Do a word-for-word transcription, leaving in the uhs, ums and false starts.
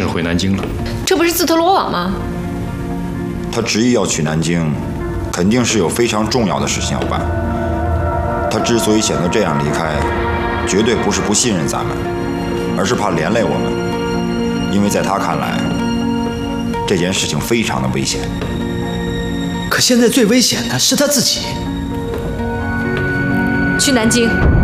回南京了。 这不是自投罗网吗？ 他执意要去南京，肯定是有非常重要的事情要办。他之所以选择这样离开，绝对不是不信任咱们，而是怕连累我们。因为在他看来，这件事情非常的危险。 可现在最危险的是他自己。 去南京。